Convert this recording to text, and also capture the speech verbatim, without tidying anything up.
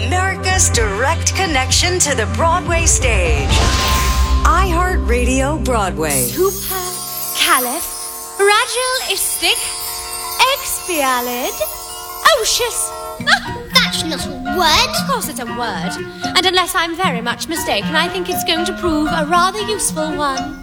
America's direct connection to the Broadway stage. iHeartRadio Broadway. Super caliph ragilistic expialid ocious. That's not a word. Of course it's a word. And unless I'm very much mistaken, I think it's going to prove a rather useful one.